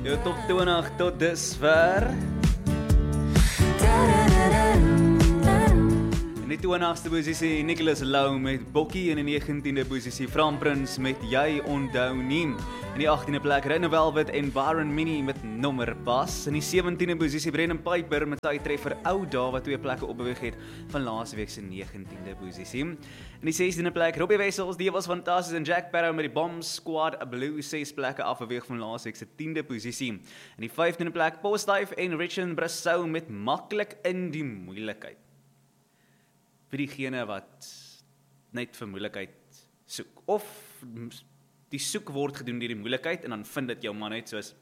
Jou top 20 tot dusver. In die 20ste posisie Nicholas Lou met Bokkie, en in die 19de posisie Fran Prins met Jy onthou nie. In die 18de plek Rinne Velvet en Byron Mini met Nommer Pas. In die 17de posisie Brendan Piper met sy treffer Ou Dae wat 2 plekke opbeweeg het van laasweek se 19de posisie. In die 16de plek Robbie Wessels, die was fantasties, en Jack Barrow met die Bomb Squad Blue 6 plekke afbeweeg van laasweek se 10de posisie. In die 15de plek Postdive en Richard Brasou met Maklik in die moeilikheid. Vir diegene wat net vir moeilikheid soek, of die soek word gedoen deur die moeilikheid, en dan vind dit jou man net soos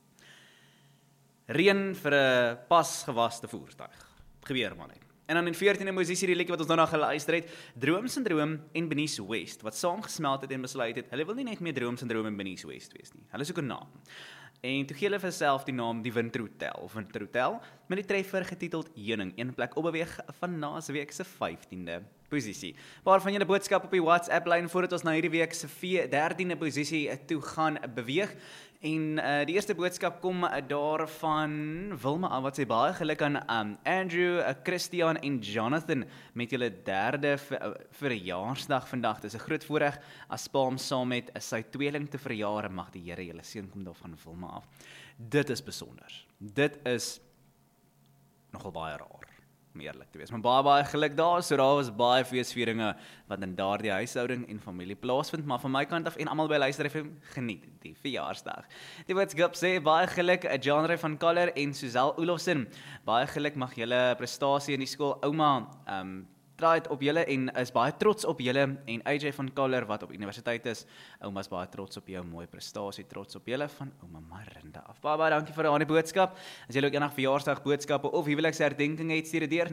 reën vir 'n pas gewaste voertuig. Gebeur maar net. En dan in 14de posisie die liedjie wat ons daarna geluister het, Droom Syndroom en Benice West, wat saamgesmelt het en besluit het, hulle wil nie net meer Droom Syndroom en Benice West wees nie. Hulle soek 'n naam. En toe gee hulle vir self die naam die Winter Hotel, met die treffer getiteld Heuning, 1 plek opbeweeg van naasweek se 15de posisie. Paar van julle boodskap op die WhatsApp lyn voordat ons na hierdie week se 13de posisie toe gaan beweeg. En die eerste boodskap kom daar van Wilma, wat sê baie geluk aan Andrew, Christian en Jonathan met julle 3de verjaarsdag vandag. Dit is 'n groot voorreg as Palm saam met sy tweeling te verjaar. Mag die Here julle seën kom daar van Wilma af. Dit is besonder. Dit is nogal baie raar, om eerlik te wees. Maar baie geluk daar, so daar was baie feesvieringe wat in daardie huishouding en familie plaasvind, maar van my kant af en almal by Luister FM, geniet die verjaarsdag. Die boodskap sê, baie geluk, Jean-Ray van Kaller en Suzelle Olofsen. Baie geluk mag julle prestasie in die skool, ouma, draait op julle en is baie trots op julle, en AJ van Kaller wat op universiteit is, ouma is baie trots op jou mooi prestasie, trots op julle van ouma Marinda af. Baie dankie vir die boodskap. As julle ook enige verjaarsdag boodskappe of huweliksherdenking het, stuur dit deur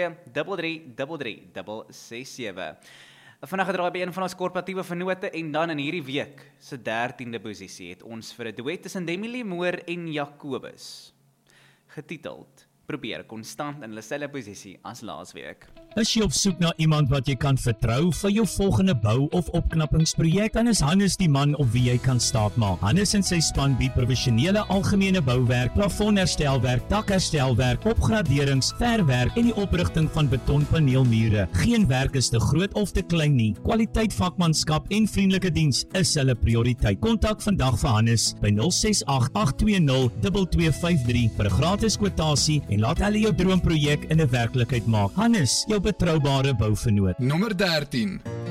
082-33-367. Vandag gedraai by een van ons korporatiewe vennote, en dan in hierdie week se 13de posisie het ons vir 'n duet tussen Demi Lee Moore en Jacobus getiteld Probeer konstant in hulle selfde posisie as laasweek. Is jy op soek na iemand wat jy kan vertrou vir jou volgende bou- of opknappingsprojek, dan is Hannes die man op wie jy kan staatmaak. Hannes en sy span bied professionele algemene bouwerk, plafonherstelwerk, dakherstelwerk, opgraderings, verwerk en die oprigting van betonpaneelmure. Geen werk is te groot of te klein nie. Kwaliteit, vakmanskap en vriendelike diens is hulle prioriteit. Kontak vandag vir Hannes by 068-820-2253 vir 'n gratis kwotasie en laat hulle jou droomprojek in 'n werklikheid maak. Hannes, jou betroubare bouvernoot. Nommer 13.